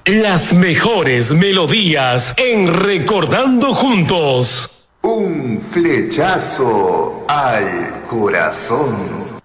Las mejores melodías en Recordando Juntos. Un flechazo al corazón.